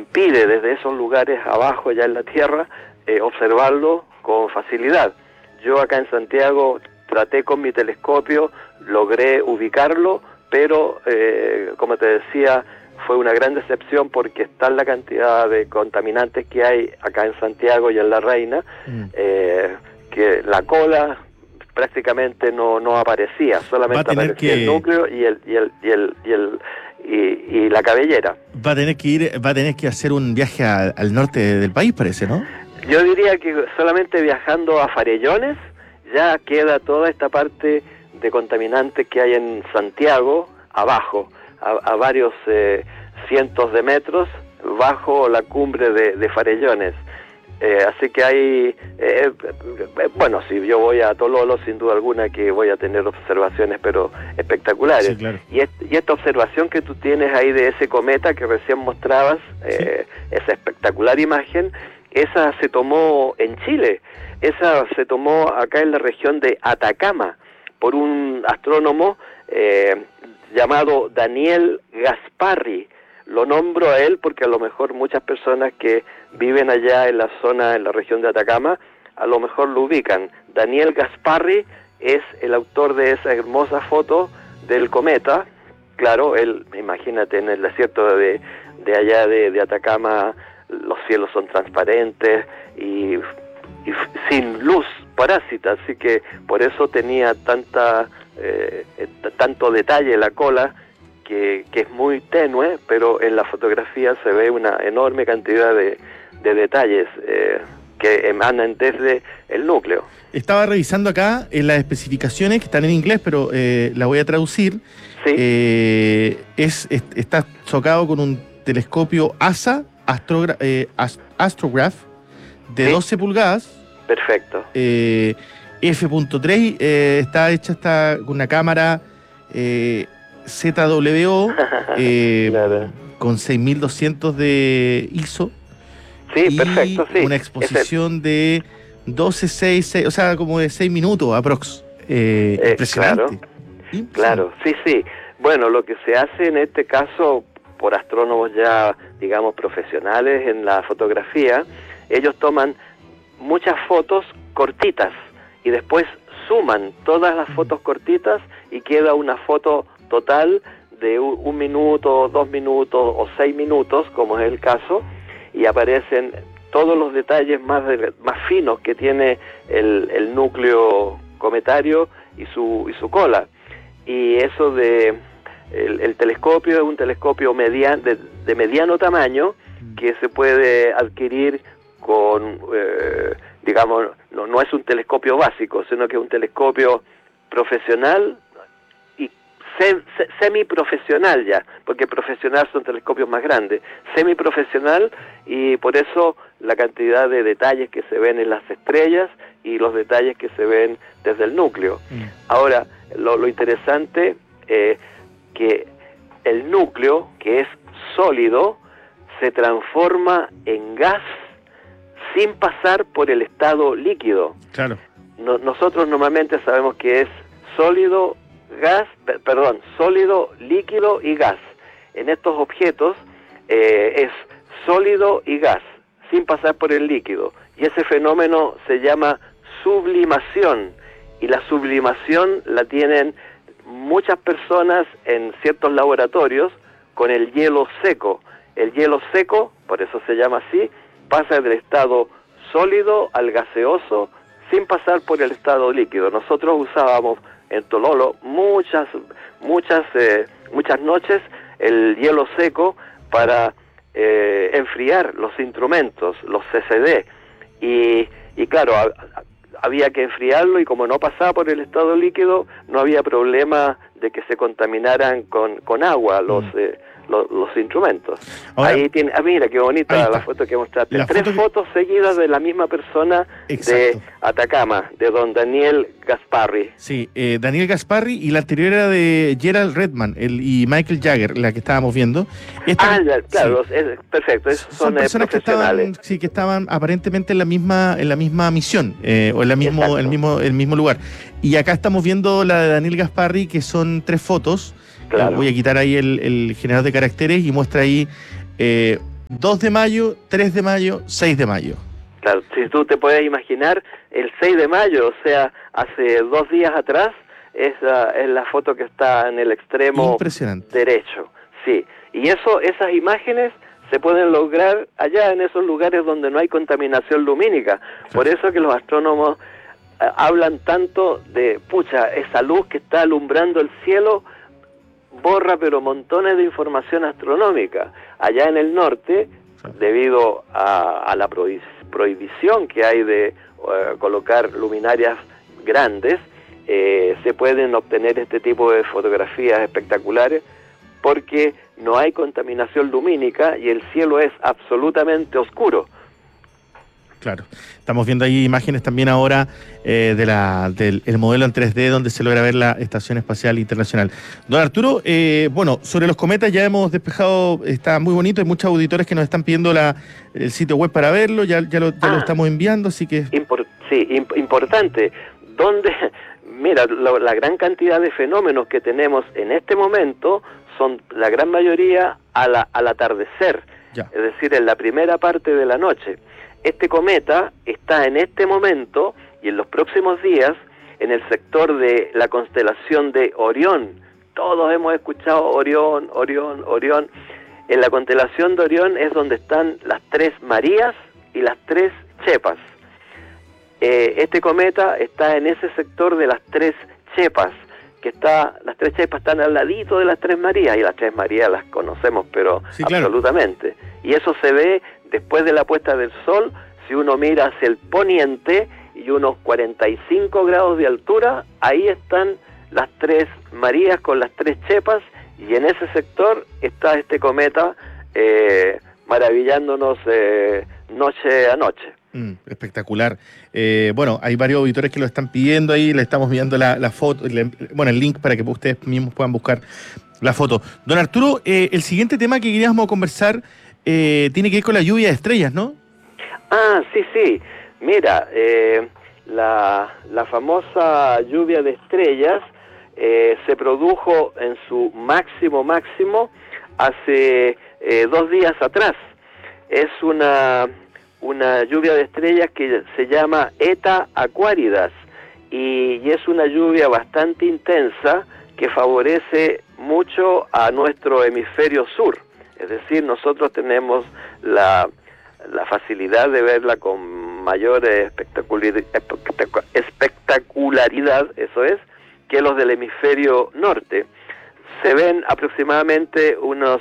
impide desde esos lugares abajo ya en la tierra observarlo con facilidad. Yo acá en Santiago traté con mi telescopio, logré ubicarlo, pero como te decía, fue una gran decepción porque está la cantidad de contaminantes que hay acá en Santiago y en La Reina, que la cola prácticamente no aparecía, solamente aparecía el núcleo y la cabellera. Va a tener que hacer un viaje al norte del país, parece, ¿no? Yo diría que solamente viajando a Farellones ya queda toda esta parte de contaminantes que hay en Santiago abajo, a varios cientos de metros bajo la cumbre de Farellones. Así que hay, bueno, si yo voy a Tololo, sin duda alguna que voy a tener observaciones, pero espectaculares. Sí, claro. Y esta observación que tú tienes ahí de ese cometa que recién mostrabas, ¿sí? Esa espectacular imagen, esa se tomó en Chile, esa se tomó acá en la región de Atacama, por un astrónomo llamado Daniel Gasparri. Lo nombro a él porque a lo mejor muchas personas que viven allá en la zona, en la región de Atacama, a lo mejor lo ubican. Daniel Gasparri es el autor de esa hermosa foto del cometa. Claro, él, imagínate, en el desierto de allá de Atacama, los cielos son transparentes y sin luz parásita, así que por eso tenía tanto detalle la cola, que es muy tenue, pero en la fotografía se ve una enorme cantidad de detalles que emanan desde el núcleo. Estaba revisando acá en las especificaciones que están en inglés, pero la voy a traducir. Sí. Está chocado con un telescopio ASA, Astrograph, de ¿sí? 12 pulgadas. Perfecto. F.3, está con una cámara ZWO claro. Con 6200 de ISO. Sí, y perfecto, sí. Una exposición de 12.6, o sea, como de 6 minutos aprox. Impresionante. Claro, sí. Bueno, lo que se hace en este caso por astrónomos ya, digamos, profesionales en la fotografía, ellos toman muchas fotos cortitas y después suman todas las fotos cortitas y queda una foto total de 1 minuto, 2 minutos o 6 minutos, como es el caso, y aparecen todos los detalles más finos que tiene el núcleo cometario y su cola. Y eso el telescopio es un telescopio de mediano tamaño que se puede adquirir con, digamos, no es un telescopio básico, sino que es un telescopio profesional y semiprofesional ya, porque profesional son telescopios más grandes, semiprofesional, y por eso la cantidad de detalles que se ven en las estrellas y los detalles que se ven desde el núcleo. Ahora, lo interesante que el núcleo, que es sólido, se transforma en gas sin pasar por el estado líquido. Claro. Nosotros normalmente sabemos que es sólido, líquido y gas. En estos objetos es sólido y gas, sin pasar por el líquido. Y ese fenómeno se llama sublimación. Y la sublimación la tienen muchas personas en ciertos laboratorios con el hielo seco. El hielo seco, por eso se llama así, pasa del estado sólido al gaseoso sin pasar por el estado líquido. Nosotros usábamos en Tololo muchas noches el hielo seco para enfriar los instrumentos, los CCD, y claro, había que enfriarlo, y como no pasaba por el estado líquido, no había problema de que se contaminaran con agua los instrumentos. Ahora, ahí tiene, mira qué bonita la foto que mostraste. Tres fotos seguidas de la misma persona. Exacto. De Atacama, de don Daniel Gasparri. Sí, Daniel Gasparri, y la anterior era de Gerald Redman y Michael Jagger, la que estábamos viendo. Claro, sí. Perfecto, son personas profesionales. Que estaban aparentemente en la misma misión, o en el mismo lugar. Y acá estamos viendo la de Daniel Gasparri, que son 3 fotos. Claro. Voy a quitar ahí el generador de caracteres y muestra ahí 2 de mayo, 3 de mayo, 6 de mayo. Claro, si tú te puedes imaginar, el 6 de mayo, o sea, hace 2 días atrás, es la foto que está en el extremo derecho. Sí, y esas imágenes se pueden lograr allá en esos lugares donde no hay contaminación lumínica. Por eso que los astrónomos hablan tanto de, esa luz que está alumbrando el cielo borra pero montones de información astronómica. Allá en el norte, debido a la prohibición que hay de colocar luminarias grandes, se pueden obtener este tipo de fotografías espectaculares porque no hay contaminación lumínica y el cielo es absolutamente oscuro. Claro, estamos viendo ahí imágenes también ahora del modelo en 3D donde se logra ver la Estación Espacial Internacional. Don Arturo, bueno, sobre los cometas ya hemos despejado, está muy bonito, hay muchos auditores que nos están pidiendo el sitio web para verlo, ya lo estamos enviando, así que... Importante, mira, la gran cantidad de fenómenos que tenemos en este momento son la gran mayoría al atardecer, es decir, en la primera parte de la noche. Este cometa está en este momento y en los próximos días en el sector de la constelación de Orión. Todos hemos escuchado Orión, Orión, Orión. En la constelación de Orión es donde están las 3 Marías y las 3 Chepas. Este cometa está en ese sector de las 3 Chepas, las 3 Chepas están al ladito de las 3 Marías, y las 3 Marías las conocemos, pero sí, absolutamente. Claro. Y eso se ve después de la puesta del sol, si uno mira hacia el poniente y unos 45 grados de altura, ahí están las 3 Marías con las 3 Chepas, y en ese sector está este cometa maravillándonos noche a noche. Espectacular. Bueno, hay varios auditores que lo están pidiendo ahí, le estamos enviando la foto, el link para que ustedes mismos puedan buscar la foto. Don Arturo, el siguiente tema que queríamos conversar tiene que ver con la lluvia de estrellas, ¿no? Sí. Mira, la famosa lluvia de estrellas se produjo en su máximo hace 2 días atrás. Es una lluvia de estrellas que se llama Eta Aquaridas y es una lluvia bastante intensa que favorece mucho a nuestro hemisferio sur. Es decir, nosotros tenemos la facilidad de verla con mayor espectacularidad, eso es, que los del hemisferio norte. Se ven aproximadamente unos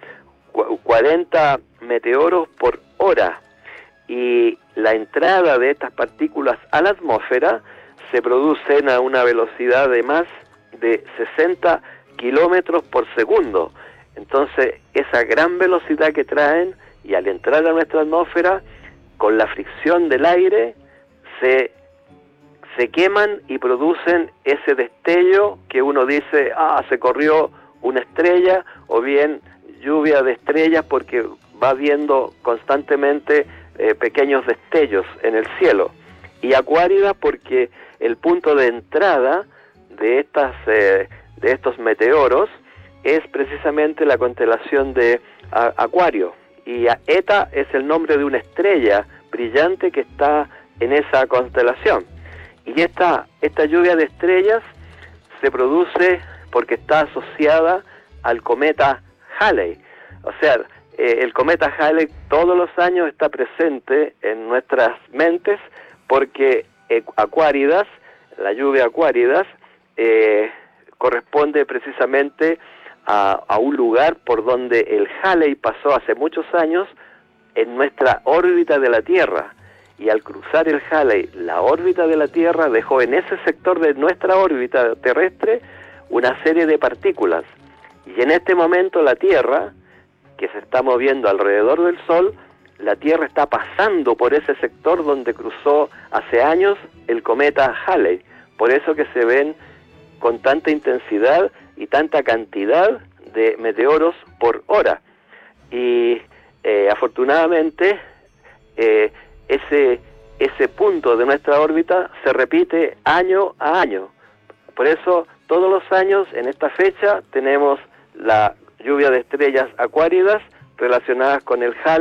40 meteoros por hora, y la entrada de estas partículas a la atmósfera se producen a una velocidad de más de 60 kilómetros por segundo. Entonces, esa gran velocidad que traen, y al entrar a nuestra atmósfera, con la fricción del aire, se queman y producen ese destello que uno dice, se corrió una estrella, o bien lluvia de estrellas, porque va viendo constantemente pequeños destellos en el cielo. Y Aquárida porque el punto de entrada de estos meteoros es precisamente la constelación de Acuario, y Eta es el nombre de una estrella brillante que está en esa constelación. Y esta lluvia de estrellas se produce porque está asociada al cometa Halley. O sea, el cometa Halley todos los años está presente en nuestras mentes porque Aquáridas, la lluvia Aquáridas, corresponde precisamente a un lugar por donde el Halley pasó hace muchos años en nuestra órbita de la Tierra. Y al cruzar el Halley, la órbita de la Tierra dejó en ese sector de nuestra órbita terrestre una serie de partículas. Y en este momento la Tierra, que se está moviendo alrededor del Sol, la Tierra está pasando por ese sector donde cruzó hace años el cometa Halley. Por eso que se ven con tanta intensidad y tanta cantidad de meteoros por hora. Y afortunadamente ese punto de nuestra órbita se repite año a año. Por eso todos los años en esta fecha tenemos la lluvia de estrellas Aquáridas, relacionadas con el HAL